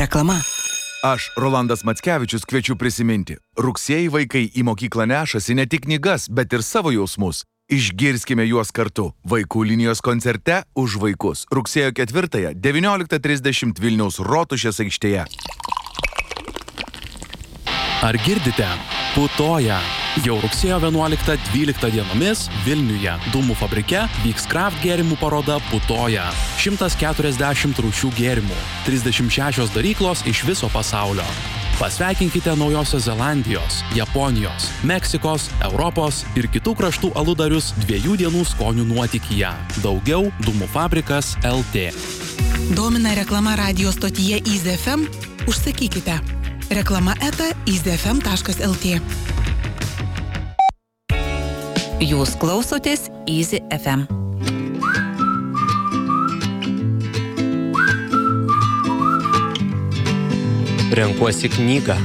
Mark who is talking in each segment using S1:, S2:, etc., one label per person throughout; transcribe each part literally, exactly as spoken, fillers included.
S1: Reklama.
S2: Aš, Rolandas Mackevičius, kviečiu prisiminti. Rugsėjį vaikai į mokyklą nešasi ne tik knygas, bet ir savo jausmus. Išgirskime juos kartu. Vaikų linijos koncerte už vaikus. Rugsėjo ketvirtąją, devynioliktą trisdešimt Vilniaus Rotušės aikštėje.
S3: Ar girdite? Putoja. Jau rugsėjo vienuoliktą dvyliktą dienomis Vilniuje Dūmų fabrike vyks kraft gėrimų paroda Putoja. šimtas keturiasdešimt rūšių gėrimų, trisdešimt šešios daryklos iš viso pasaulio. Pasveikinkite Naujosios Zelandijos, Japonijos, Meksikos, Europos ir kitų kraštų aludarius dviejų dienų skonių nuotykyje. Daugiau Dūmų fabrikas L T.
S1: Domina reklama radio stotyje Easy F M? Užsakykite. Reklama eta easy f m taškas l t. Jūs klausotės Easy F M.
S4: Renkuosi knygą.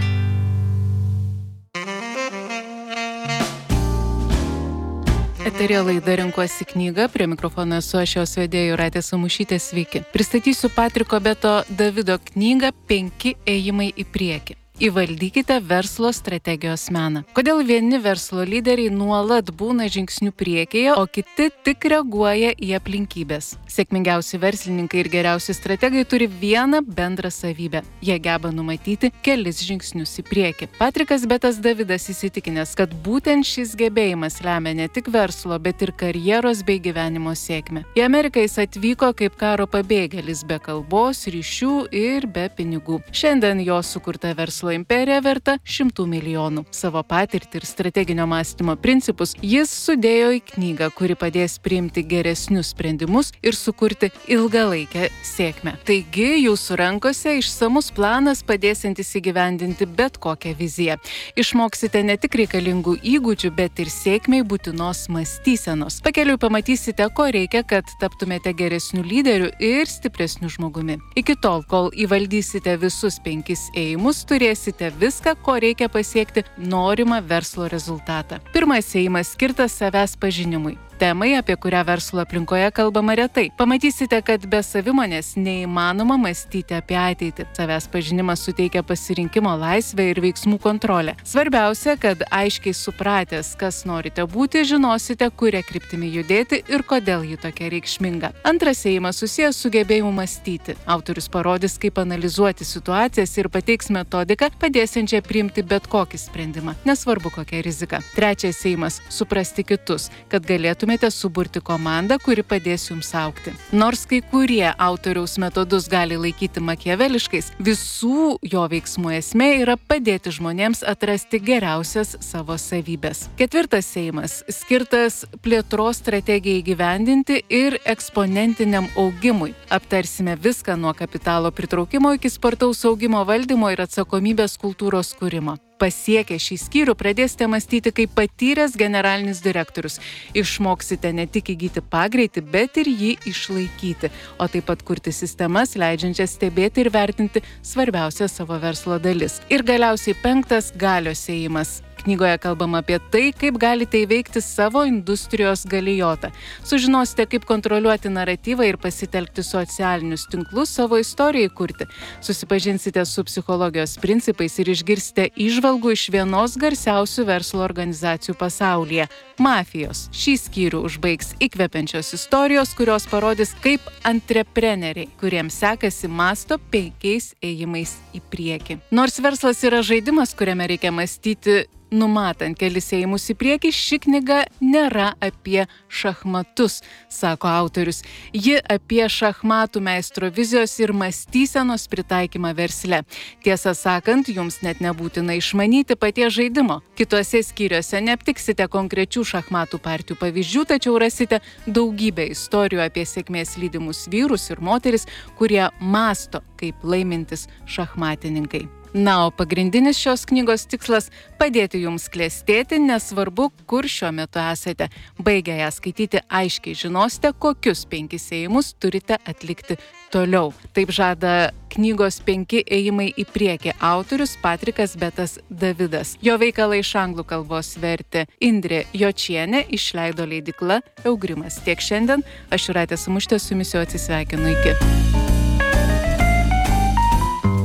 S5: Eterija laida Renkuosi knygą, prie mikrofono esu aš jos vedėja Jūratė Samušytė, sveiki. Pristatysiu Patriko Beto Davido knygą Penki ėjimai į priekį. Įvaldykite verslo strategijos meną. Kodėl vieni verslo lyderiai nuolat būna žingsnių priekyje, o kiti tik reaguoja į aplinkybės? Sėkmingiausi verslininkai ir geriausi strategai turi vieną bendrą savybę. Jie geba numatyti kelis žingsnius į priekį. Patrikas Betas Davidas įsitikinęs, kad būtent šis gebėjimas lemia ne tik verslo, bet ir karjeros bei gyvenimo sėkmę. Į Ameriką jis atvyko kaip karo pabėgėlis, be kalbos, ryšių ir be pinigų. Šiandien jo sukurta verslo imperija verta šimtų milijonų. Savo patirtį ir strateginio mąstymo principus jis sudėjo į knygą, kuri padės priimti geresnius sprendimus ir sukurti ilgalaikę sėkmę. Taigi, jūsų rankose išsamus planas padėsiantis įgyvendinti bet kokią viziją. Išmoksite ne tik reikalingų įgūdžių, bet ir sėkmei būtinos mąstysenos. Pakeliui pamatysite, ko reikia, kad taptumėte geresniu lyderiu ir stipresniu žmogumi. Iki tol, kol įvaldysite visus penkis ėjimus, turėsite viską, ko reikia pasiekti norimą verslo rezultatą. Pirmas ėjimas skirtas savęs pažinimui. Temai, apie kurią verslo aplinkoje kalbama retai. Pamatysite, kad be savimonės neįmanoma mąstyti apie ateitį. Savęs pažinimas suteikia pasirinkimo laisvę ir veiksmų kontrolę. Svarbiausia, kad aiškiai supratęs, kas norite būti, žinosite, kuria kryptimi judėti ir kodėl ji tokia reikšminga. Antras ėjimas susijęs su gebėjimu mąstyti. Autorius parodys, kaip analizuoti situacijas ir pateiks metodiką, padėsiančią priimti bet kokį sprendimą, nesvarbu kokia rizika. Trečias ėjimas – suprasti kitus, kad galėtumėte suburti komandą, kuri padės jums augti. Nors kai kurie autoriaus metodus gali laikyti makiaveliškais, visų jo veiksmų esmė yra padėti žmonėms atrasti geriausias savo savybės. Ketvirtas ėjimas – skirtas plėtros strategijai įgyvendinti ir eksponentiniam augimui. Aptarsime viską nuo kapitalo pritraukimo iki spartaus augimo valdymo ir atsakomybės kultūros kūrimo. Pasiekę šį skyrių pradėsite mąstyti kaip patyręs generalinis direktorius. Išmoksite ne tik įgyti pagreitį, bet ir jį išlaikyti, o taip pat kurti sistemas, leidžiančias stebėti ir vertinti svarbiausias savo verslo dalis. Ir galiausiai penktas galios ėjimas. Knygoje kalbama apie tai, kaip galite įveikti savo industrijos galijotą. Sužinosite, kaip kontroliuoti naratyvą ir pasitelkti socialinius tinklus savo istorijai kurti. Susipažinsite su psichologijos principais ir išgirsite įžvalgų iš vienos garsiausių verslo organizacijų pasaulyje – mafijos. Šį skyrių užbaigs įkvepiančios istorijos, kurios parodys, kaip antrepreneriai, kuriems sekasi mąsto penkiais ėjimais į priekį. Nors verslas yra žaidimas, kuriame reikia mąstyti numatant kelis ėjimus į priekį, ši knyga nėra apie šachmatus, sako autorius. Ji apie šachmatų meistro vizijos ir mąstysenos pritaikymą versle. Tiesą sakant, jums net nebūtina išmanyti paties žaidimo. Kituose skyriuose neaptiksite konkrečių šachmatų partijų pavyzdžių, tačiau rasite daugybę istorijų apie sėkmės lydimus vyrus ir moteris, kurie mąsto kaip laimintis šachmatininkai. Na, o pagrindinis šios knygos tikslas – padėti jums klestėti, nesvarbu, kur šiuo metu esate. Baigę ją skaityti, aiškiai žinosite, kokius penkis ėjimus turite atlikti toliau. Taip žada knygos penki ėjimai į priekį autorius Patrikas Betas Davidas. Jo veikalą iš anglų kalbos vertė Indrė Jočienė, išleido leidykla Eugrimas. Tiek šiandien, aš Jūratė Samušytė su jumis jau atsisveikinu, iki.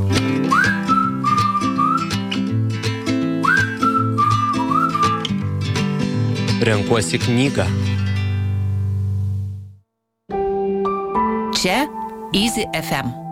S4: Renkuosi knygą.
S6: Čia Easy F M.